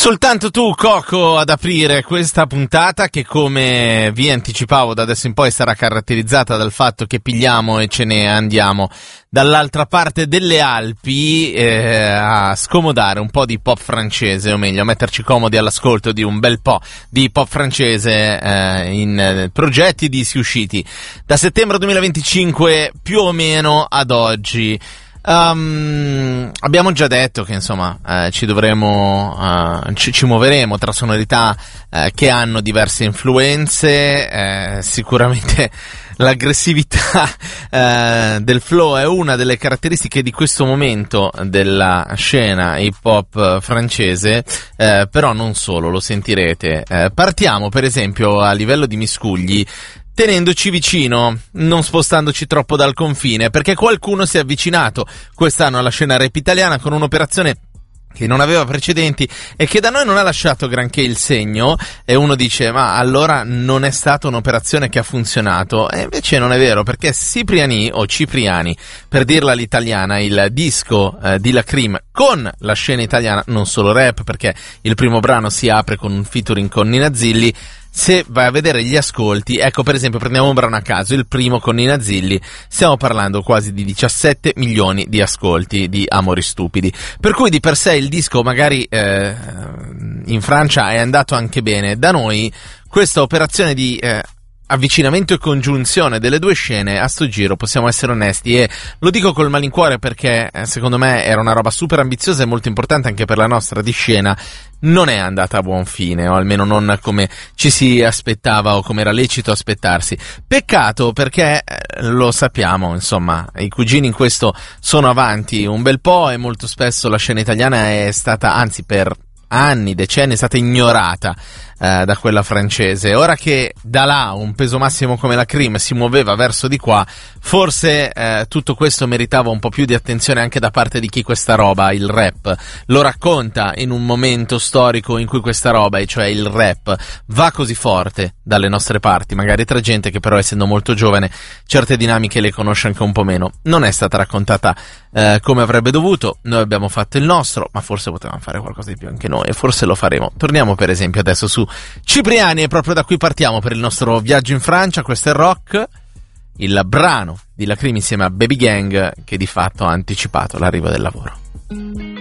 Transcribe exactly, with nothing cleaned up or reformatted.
Soltanto tu, Coco, ad aprire questa puntata che, come vi anticipavo, da adesso in poi sarà caratterizzata dal fatto che pigliamo e ce ne andiamo dall'altra parte delle Alpi eh, a scomodare un po' di pop francese, o meglio a metterci comodi all'ascolto di un bel po' di pop francese eh, in eh, progetti dischi usciti da settembre duemilaventicinque più o meno ad oggi. Um, abbiamo già detto che insomma eh, ci dovremo uh, ci, ci muoveremo tra sonorità eh, che hanno diverse influenze. Eh, sicuramente l'aggressività eh, del flow è una delle caratteristiche di questo momento della scena hip hop francese, eh, però non solo, lo sentirete. Eh, partiamo per esempio a livello di miscugli, tenendoci vicino, non spostandoci troppo dal confine, perché qualcuno si è avvicinato quest'anno alla scena rap italiana con un'operazione che non aveva precedenti e che da noi non ha lasciato granché il segno, e uno dice ma allora non è stata un'operazione che ha funzionato, e invece non è vero, perché Cipriani o Cipriani, per dirla all'italiana, il disco eh, di La Cream con la scena italiana, non solo rap, perché il primo brano si apre con un featuring con Nina Zilli. Se vai a vedere gli ascolti, ecco per esempio prendiamo un brano a caso, il primo con Nina Zilli, stiamo parlando quasi di diciassette milioni di ascolti di Amori Stupidi, per cui di per sé il disco magari eh, in Francia è andato anche bene, da noi questa operazione di eh, avvicinamento e congiunzione delle due scene a sto giro, possiamo essere onesti, e lo dico col malincuore perché eh, secondo me era una roba super ambiziosa e molto importante anche per la nostra di scena, non è andata a buon fine, o almeno non come ci si aspettava o come era lecito aspettarsi. Peccato, perché eh, lo sappiamo, insomma, i cugini in questo sono avanti un bel po' e molto spesso la scena italiana è stata, anzi per anni, decenni, è stata ignorata eh, da quella francese. Ora che da là un peso massimo come la Cream si muoveva verso di qua, forse eh, tutto questo meritava un po' più di attenzione anche da parte di chi questa roba, il rap, lo racconta in un momento storico in cui questa roba, e cioè il rap, va così forte dalle nostre parti, magari tra gente che però, essendo molto giovane, certe dinamiche le conosce anche un po' meno. Non è stata raccontata eh, come avrebbe dovuto, noi abbiamo fatto il nostro, ma forse potevamo fare qualcosa di più anche noi, e forse lo faremo. Torniamo per esempio adesso su Cipriani, e proprio da qui partiamo per il nostro viaggio in Francia. Questo è Rock, il brano di La Cream insieme a Baby Gang, che di fatto ha anticipato l'arrivo del lavoro.